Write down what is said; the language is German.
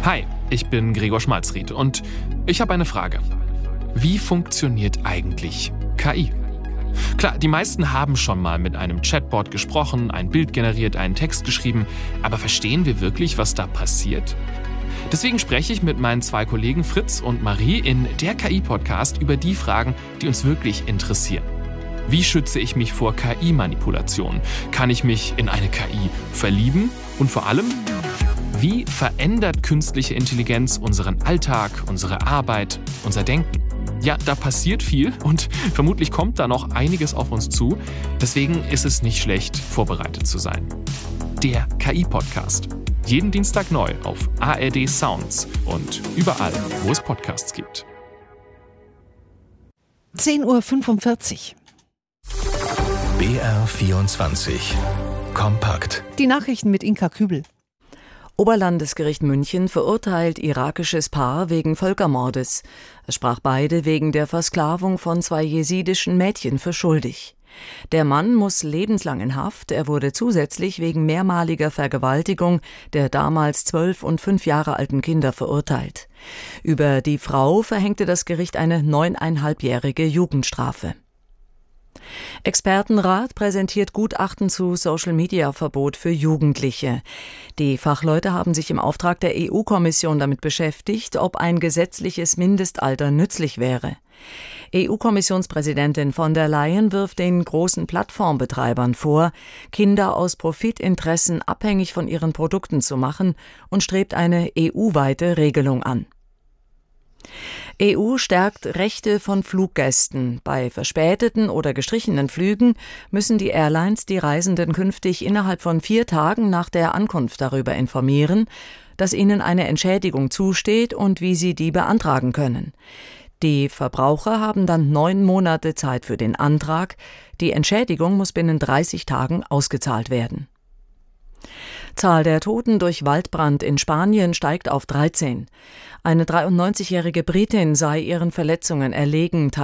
Hi, ich bin Gregor Schmalzried und ich habe eine Frage. Wie funktioniert eigentlich KI? Klar, die meisten haben schon mal mit einem Chatbot gesprochen, ein Bild generiert, einen Text geschrieben, aber verstehen wir wirklich, was da passiert? Deswegen spreche ich mit meinen 2 Kollegen Fritz und Marie in der KI-Podcast über die Fragen, die uns wirklich interessieren. Wie schütze ich mich vor KI-Manipulation? Kann ich mich in eine KI verlieben? Und vor allem, wie verändert künstliche Intelligenz unseren Alltag, unsere Arbeit, unser Denken? Ja, da passiert viel und vermutlich kommt da noch einiges auf uns zu. Deswegen ist es nicht schlecht, vorbereitet zu sein. Der KI-Podcast. Jeden Dienstag neu auf ARD Sounds und überall, wo es Podcasts gibt. 10:45 Uhr. BR24 Kompakt. Die Nachrichten mit Inka Kübel. Oberlandesgericht München verurteilt irakisches Paar wegen Völkermordes. Es sprach beide wegen der Versklavung von 2 jesidischen Mädchen für schuldig. Der Mann muss lebenslang in Haft. Er wurde zusätzlich wegen mehrmaliger Vergewaltigung der damals 12 und 5 Jahre alten Kinder verurteilt. Über die Frau verhängte das Gericht eine 9,5-jährige Jugendstrafe. Expertenrat präsentiert Gutachten zu Social-Media-Verbot für Jugendliche. Die Fachleute haben sich im Auftrag der EU-Kommission damit beschäftigt, ob ein gesetzliches Mindestalter nützlich wäre. EU-Kommissionspräsidentin von der Leyen wirft den großen Plattformbetreibern vor, Kinder aus Profitinteressen abhängig von ihren Produkten zu machen und strebt eine EU-weite Regelung an. EU stärkt Rechte von Fluggästen. Bei verspäteten oder gestrichenen Flügen müssen die Airlines die Reisenden künftig innerhalb von 4 Tagen nach der Ankunft darüber informieren, dass ihnen eine Entschädigung zusteht und wie sie die beantragen können. Die Verbraucher haben dann 9 Monate Zeit für den Antrag. Die Entschädigung muss binnen 30 Tagen ausgezahlt werden. Zahl der Toten durch Waldbrand in Spanien steigt auf 13. Eine 93-jährige Britin sei ihren Verletzungen erlegen,